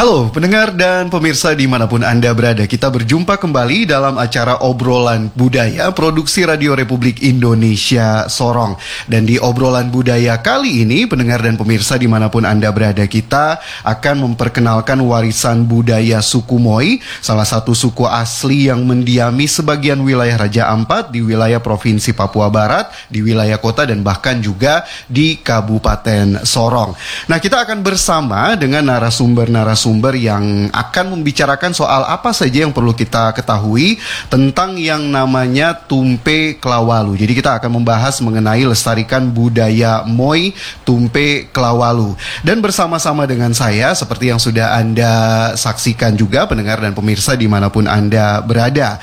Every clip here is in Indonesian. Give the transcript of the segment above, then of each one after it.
Halo pendengar dan pemirsa dimanapun Anda berada, kita berjumpa kembali dalam acara Obrolan Budaya Produksi Radio Republik Indonesia Sorong. Dan di Obrolan Budaya kali ini, pendengar dan pemirsa dimanapun Anda berada, kita akan memperkenalkan warisan budaya suku Moi, salah satu suku asli yang mendiami sebagian wilayah Raja Ampat di wilayah Provinsi Papua Barat, di wilayah kota dan bahkan juga di Kabupaten Sorong. Nah, kita akan bersama dengan narasumber yang akan membicarakan soal apa saja yang perlu kita ketahui tentang yang namanya Tumpe Klawalu. Jadi kita akan membahas mengenai lestarikan budaya Moi Tumpe Klawalu. Dan bersama-sama dengan saya, seperti yang sudah Anda saksikan juga pendengar dan pemirsa dimanapun Anda berada,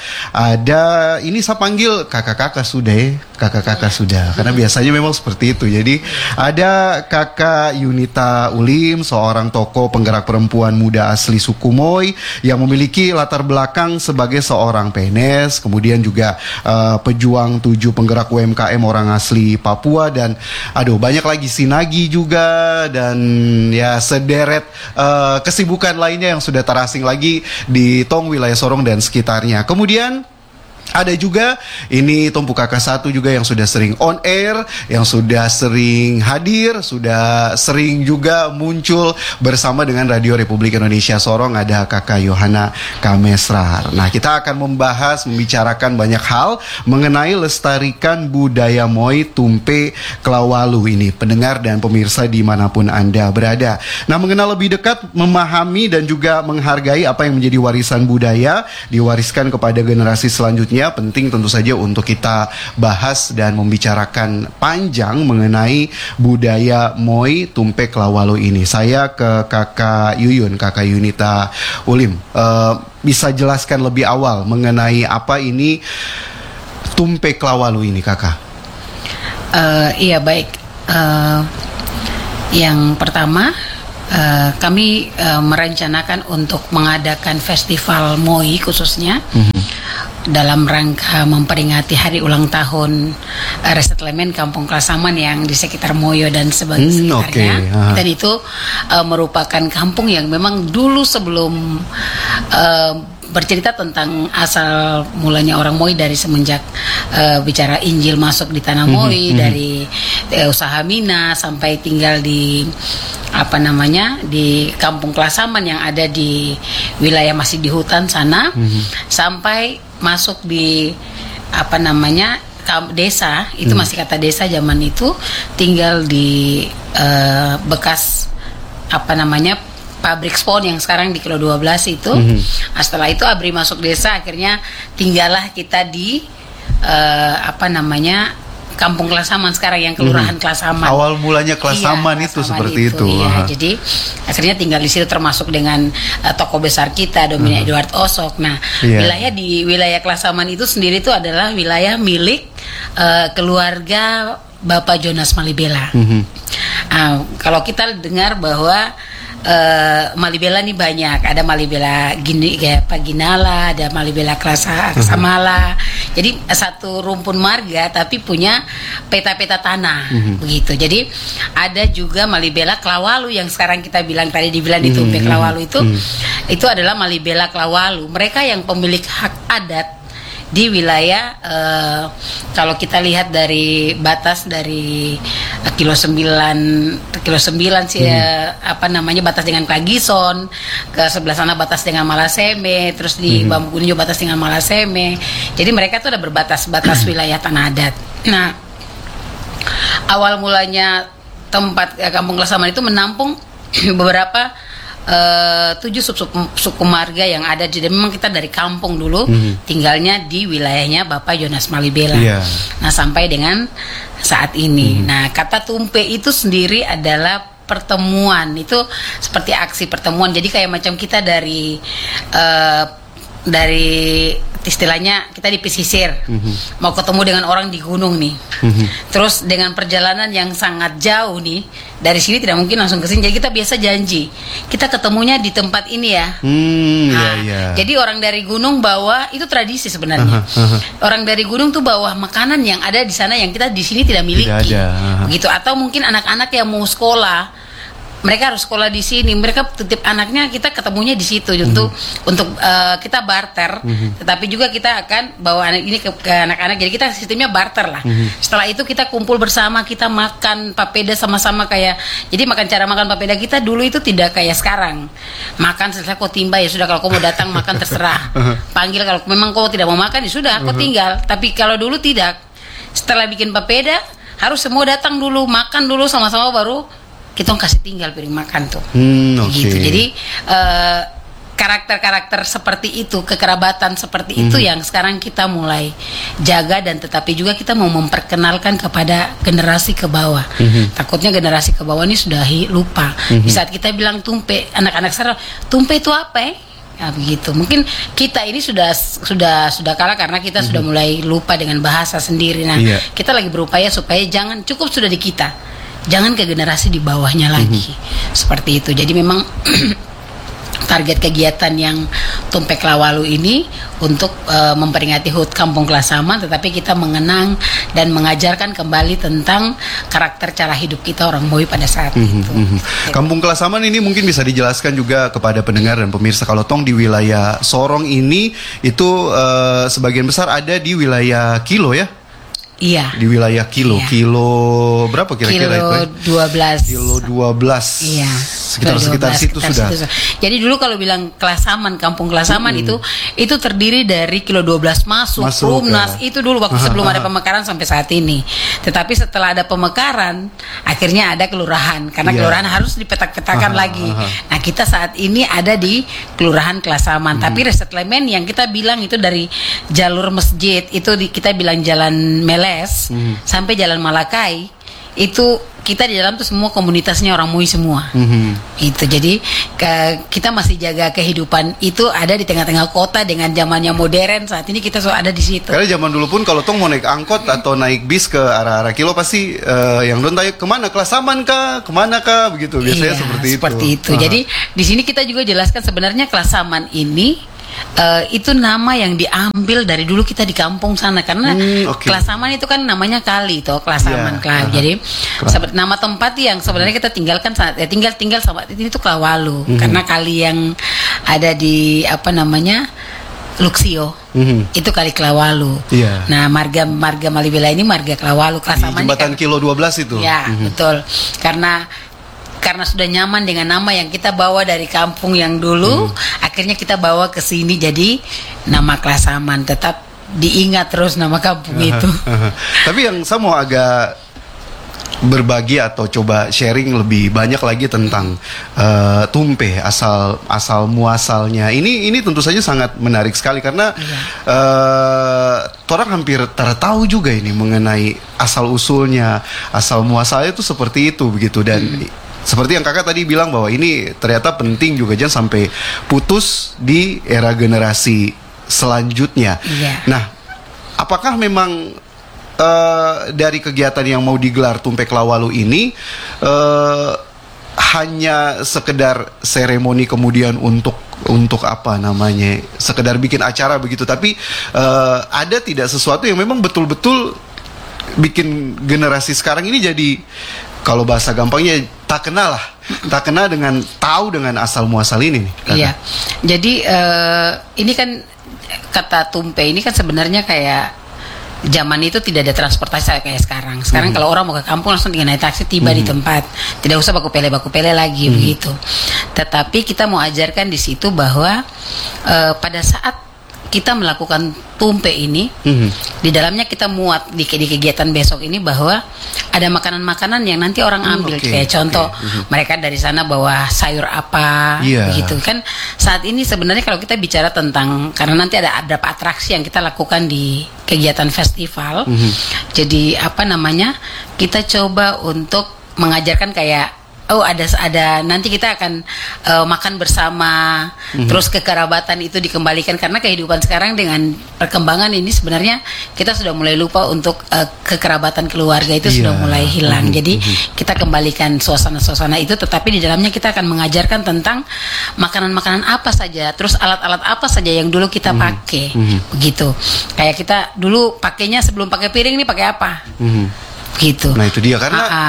ada, ini saya panggil kakak-kakak sudah ya, kakak-kakak sudah, karena biasanya memang seperti itu. Jadi ada Kakak Yunita Ulim, seorang tokoh penggerak perempuan muda asli suku Moi yang memiliki latar belakang sebagai seorang PNS, kemudian juga pejuang 7 penggerak UMKM orang asli Papua, dan banyak lagi Sinagi juga, dan ya sederet kesibukan lainnya yang sudah terasing lagi di tong wilayah Sorong dan sekitarnya. Kemudian ada juga ini Tumpu Kakak Satu juga yang sudah sering on air, yang sudah sering hadir, sudah sering juga muncul bersama dengan Radio Republik Indonesia Sorong. Ada Kakak Yohana Kamesrar. Nah, kita akan membicarakan banyak hal mengenai lestarikan budaya Moi Tumpe Klawalu ini, pendengar dan pemirsa dimanapun Anda berada. Nah, mengenal lebih dekat, memahami dan juga menghargai apa yang menjadi warisan budaya diwariskan kepada generasi selanjutnya, penting tentu saja untuk kita bahas dan membicarakan panjang mengenai budaya Moi Tumpe Klawalu ini. Saya ke Kakak Yuyun, Kakak Yunita Ulim, bisa jelaskan lebih awal mengenai apa ini Tumpe Klawalu ini, Kakak? Iya, baik. Yang pertama, kami merencanakan untuk mengadakan festival Moi khususnya dalam rangka memperingati hari ulang tahun resettlement Kampung Klasaman yang di sekitar Moyo dan sekitarnya. Dan itu merupakan kampung yang memang dulu sebelum bercerita tentang asal mulanya orang Moi dari semenjak bicara Injil masuk di tanah Moi, dari usaha mina sampai tinggal di di Kampung Klasaman yang ada di wilayah masih di hutan sana, sampai masuk di desa, itu masih kata desa zaman itu, tinggal di bekas pabrik spon yang sekarang di Kilo 12 itu. Setelah itu ABRI masuk desa, akhirnya tinggallah kita di Kampung Klasaman sekarang yang Kelurahan Klasaman. Awal mulanya Klasaman itu seperti itu. Iya, jadi akhirnya tinggal di situ termasuk dengan tokoh besar kita Dominic Edward Osok. Nah, wilayah Klasaman itu sendiri itu adalah wilayah milik keluarga Bapak Jonas Malibela. Kalau kita dengar bahwa Malibela nih banyak, ada Malibela Ginala, ada Malibela Klasamala. Jadi satu rumpun marga tapi punya peta-peta tanah, begitu. Jadi ada juga Malibela Klawalu yang sekarang kita dibilang di Tumpe Klawalu itu adalah Malibela Klawalu. Mereka yang pemilik hak adat di wilayah, kalau kita lihat dari batas dari Kilo 9 sih, batas dengan Klagison, ke sebelah sana batas dengan Malaseme, terus di Bambu Kuning juga batas dengan Malaseme. Jadi mereka tuh ada berbatas-batas wilayah tanah adat. Nah, awal mulanya tempat Kampung Klasaman itu menampung beberapa 7 suku marga yang ada di, memang kita dari kampung dulu tinggalnya di wilayahnya Bapak Jonas Malibela. Nah, sampai dengan saat ini. Nah, kata tumpe itu sendiri adalah pertemuan, itu seperti aksi pertemuan. Jadi kayak macam kita dari istilahnya kita di pesisir, mau ketemu dengan orang di gunung nih, terus dengan perjalanan yang sangat jauh nih, dari sini tidak mungkin langsung ke sini, jadi kita biasa janji kita ketemunya di tempat ini ya. Jadi orang dari gunung bawa, itu tradisi sebenarnya. Orang dari gunung tuh bawa makanan yang ada di sana yang kita di sini tidak miliki, begitu. Atau mungkin anak-anak yang mau sekolah mereka harus sekolah di sini, mereka titip anaknya, kita ketemunya di situ untuk kita barter, tetapi juga kita akan bawa anak ini ke anak-anak, jadi kita sistemnya barter lah. Setelah itu kita kumpul bersama, kita makan papeda sama-sama kayak, jadi cara makan papeda kita dulu itu tidak kayak sekarang, makan selesai kau timba ya sudah, kalau kau mau datang makan terserah, panggil kalau memang kau tidak mau makan ya sudah kau tinggal. Tapi kalau dulu tidak, setelah bikin papeda harus semua datang dulu, makan dulu sama-sama baru kita kasih tinggal piring makan tuh. Gitu. Jadi karakter-karakter seperti itu, kekerabatan seperti itu yang sekarang kita mulai jaga, dan tetapi juga kita mau memperkenalkan kepada generasi ke bawah. Takutnya generasi ke bawah ini sudah lupa. Di saat kita bilang tumpe, anak-anak sekarang tumpe itu apa ya? Nah, begitu. Mungkin kita ini sudah kalah karena kita sudah mulai lupa dengan bahasa sendiri. Nah, kita lagi berupaya supaya jangan cukup sudah di kita. Jangan ke generasi di bawahnya lagi. Seperti itu. Jadi memang target kegiatan yang Tumpek Lawalu ini untuk memperingati HUT Kampung Klasaman, tetapi kita mengenang dan mengajarkan kembali tentang karakter cara hidup kita orang Boy pada saat itu. Kampung Klasaman ini mungkin bisa dijelaskan juga kepada pendengar dan pemirsa, kalau tong di wilayah Sorong ini itu sebagian besar ada di wilayah Kilo ya? Iya. Di wilayah Kilo. Iya. Kilo berapa kira-kira itu? Kilo 12. Kilo 12. Iya. Sekitar situ sudah. Jadi dulu kalau bilang Klasaman, Kampung Klasaman itu terdiri dari Kilo 12 masuk Rumnas itu dulu waktu sebelum ada pemekaran sampai saat ini. Tetapi setelah ada pemekaran, akhirnya ada kelurahan, karena kelurahan harus dipetak-petakan lagi. Nah, kita saat ini ada di Kelurahan Klasaman. Tapi resettlement yang kita bilang itu dari jalur masjid itu kita bilang Jalan Meles sampai Jalan Malakai, itu kita di dalam tuh semua komunitasnya orang Mui semua. Itu jadi kita masih jaga kehidupan itu ada di tengah-tengah kota dengan zamannya modern. Saat ini kita sudah ada di situ. Karena zaman dulu pun kalau tong mau naik angkot atau naik bis ke arah-arah Kilo pasti yang don tanya kemana, Klasaman kah, kemana kah, begitu biasanya seperti itu. Jadi di sini kita juga jelaskan sebenarnya Klasaman ini itu nama yang diambil dari dulu kita di kampung sana, karena Klasaman itu kan namanya kali toh, Klasaman Jadi nama tempat yang sebenarnya kita tinggalkan saat tinggal sama ini tuh Klawalu, karena kali yang ada di Luxio itu kali Klawalu. Nah, marga Malibela ini marga Klawalu. Klasaman di jembatan Kilo 12 itu. Ya, betul. Karena sudah nyaman dengan nama yang kita bawa dari kampung yang dulu, akhirnya kita bawa ke sini jadi nama Klasaman, tetap diingat terus nama kampung itu. Tapi yang saya mau agak berbagi atau coba sharing lebih banyak lagi tentang tumpe, asal muasalnya. Ini tentu saja sangat menarik sekali karena orang hampir tahu juga ini mengenai asal usulnya, asal muasalnya itu seperti itu begitu, dan seperti yang kakak tadi bilang bahwa ini ternyata penting juga, jangan sampai putus di era generasi selanjutnya. Nah, apakah memang dari kegiatan yang mau digelar Tumpek Lawalu ini hanya sekedar seremoni kemudian untuk apa namanya, sekedar bikin acara begitu, tapi ada tidak sesuatu yang memang betul-betul bikin generasi sekarang ini jadi, kalau bahasa gampangnya, tak kenal dengan tahu dengan asal muasal ini. Iya. Jadi ini kan kata tumpe ini kan sebenarnya kayak zaman itu tidak ada transportasi kayak sekarang. Sekarang kalau orang mau ke kampung langsung tinggal naik taksi tiba di tempat, tidak usah baku pele lagi begitu. Tetapi kita mau ajarkan di situ bahwa pada saat kita melakukan tumpe ini, di dalamnya kita muat di kegiatan besok ini bahwa ada makanan-makanan yang nanti orang ambil, kayak contoh mereka dari sana bawa sayur apa, begitu kan. Saat ini sebenarnya kalau kita bicara tentang, karena nanti ada beberapa atraksi yang kita lakukan di kegiatan festival, jadi kita coba untuk mengajarkan kayak ada nanti kita akan makan bersama, terus kekerabatan itu dikembalikan, karena kehidupan sekarang dengan perkembangan ini sebenarnya kita sudah mulai lupa untuk kekerabatan keluarga itu sudah mulai hilang. Jadi kita kembalikan suasana-suasana itu, tetapi di dalamnya kita akan mengajarkan tentang makanan-makanan apa saja, terus alat-alat apa saja yang dulu kita pakai, begitu. Kayak kita dulu pakainya sebelum pakai piring nih pakai apa, gitu. Nah itu dia, karena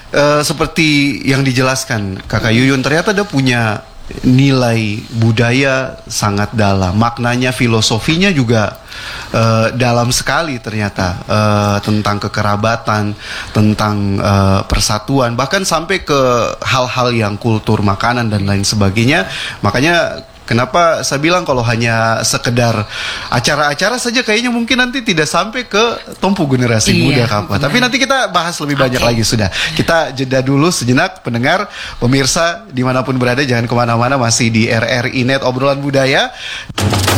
seperti yang dijelaskan Kakak Yuyun, ternyata dia punya nilai budaya sangat dalam, maknanya, filosofinya juga dalam sekali ternyata, tentang kekerabatan, tentang persatuan, bahkan sampai ke hal-hal yang kultur makanan dan lain sebagainya. Makanya kenapa saya bilang kalau hanya sekedar acara-acara saja kayaknya mungkin nanti tidak sampai ke tumpu generasi muda Kapa. Tapi nanti kita bahas lebih banyak lagi sudah. Kita jeda dulu sejenak, pendengar, pemirsa dimanapun berada jangan kemana-mana, masih di RRI Net Obrolan Budaya.